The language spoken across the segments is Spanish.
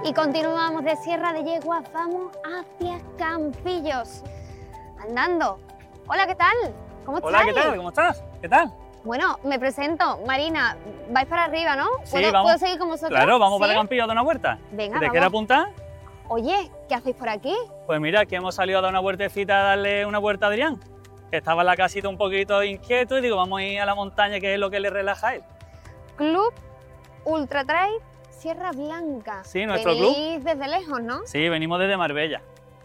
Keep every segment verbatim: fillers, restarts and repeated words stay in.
Y continuamos de Sierra de Yeguas, vamos hacia Campillos, andando. Hola, ¿qué tal? ¿Cómo estás? Hola, ¿qué tal? ¿Cómo estás? ¿Qué tal? Bueno, me presento, Marina, vais para arriba, ¿no? Sí, ¿Puedo, vamos. ¿Puedo seguir con vosotros? Claro, vamos ¿Sí? para Campillos a dar una vuelta. Venga, ¿Te vamos. quieres apuntar? Oye, ¿qué hacéis por aquí? Pues mira, aquí hemos salido a dar una vueltecita, a darle una vuelta a Adrián, que estaba en la casita un poquito inquieto y digo, vamos a ir a la montaña, que es lo que le relaja a él. Club Ultra Trail Sierra Blanca. Sí, nuestro club. Venís desde lejos, ¿no? Sí, venimos desde Marbella,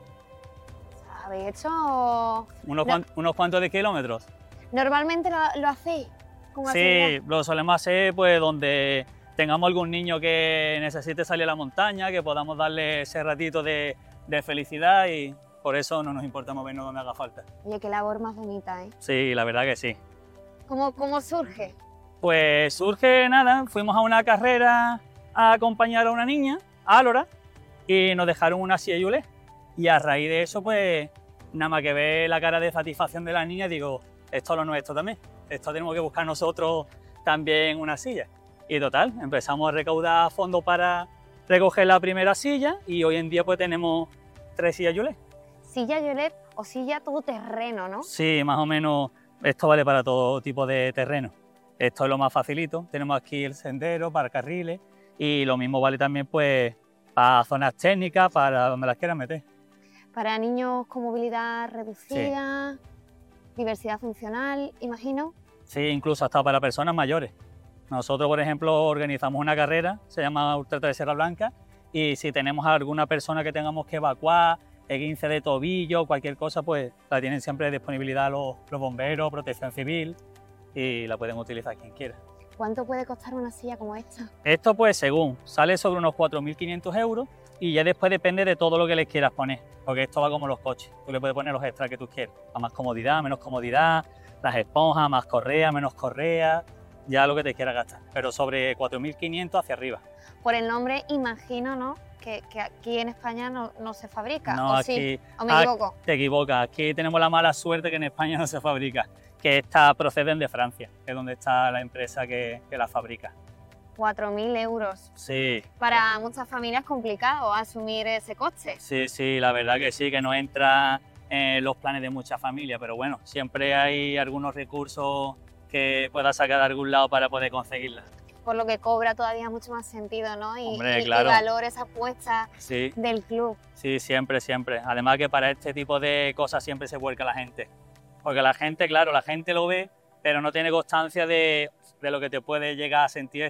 ¿Habéis hecho...? unos, No. cuan- unos cuantos de kilómetros. ¿Normalmente lo, lo hacéis? ¿Cómo Sí, hacéis? lo solemos hacer pues donde tengamos algún niño que necesite salir a la montaña, que podamos darle ese ratito de, de felicidad y por eso no nos importa movernos donde haga falta. Oye, qué labor más bonita, ¿eh? Sí, la verdad que sí. ¿Cómo, cómo surge? Pues surge nada, fuimos a una carrera a acompañar a una niña, a Álora, y nos dejaron una silla Yulé. Y a raíz de eso, pues nada más que ver la cara de satisfacción de la niña, digo, esto es lo nuestro también, esto tenemos que buscar nosotros también una silla. Y total, empezamos a recaudar fondos para recoger la primera silla y hoy en día pues tenemos tres sillas Yulé. Silla Yolet o silla todoterreno, ¿no? Sí, más o menos esto vale para todo tipo de terreno. Esto es lo más facilito, tenemos aquí el sendero para carriles y lo mismo vale también pues para zonas técnicas, para donde las quieras meter. Para niños con movilidad reducida, diversidad funcional, imagino. Sí, incluso hasta para personas mayores. Nosotros, por ejemplo, organizamos una carrera, se llama Ultra Trail Sierra Blanca, y si tenemos a alguna persona que tengamos que evacuar, esguince de tobillo, cualquier cosa, pues la tienen siempre de disponibilidad los, los bomberos, protección civil, y la pueden utilizar quien quiera. ¿Cuánto puede costar una silla como esta? Esto pues según, sale sobre unos cuatro mil quinientos euros y ya después depende de todo lo que les quieras poner, porque esto va como los coches, tú le puedes poner los extras que tú quieras, a más comodidad, menos comodidad, las esponjas, más correa, menos correa, ya lo que te quieras gastar, pero sobre cuatro mil quinientos hacia arriba. Por el nombre imagino, ¿no? Que, que aquí en España no, no se fabrica, No, ¿o aquí, sí? ¿O me ah, equivoco? Te equivocas, aquí tenemos la mala suerte que en España no se fabrica, que estas proceden de Francia, que es donde está la empresa que, que la fabrica. cuatro mil euros. Sí. Para muchas familias es complicado asumir ese coste. Sí, sí, la verdad que sí, que no entra en los planes de muchas familias, pero bueno, siempre hay algunos recursos que puedas sacar de algún lado para poder conseguirlas. Por lo que cobra todavía mucho más sentido, ¿no? Y, Hombre, y- claro. y valor esa apuesta Sí, del club. sí, siempre, siempre. Además que para este tipo de cosas siempre se vuelca la gente. Porque la gente, claro, la gente lo ve, pero no tiene constancia de, de lo que te puede llegar a sentir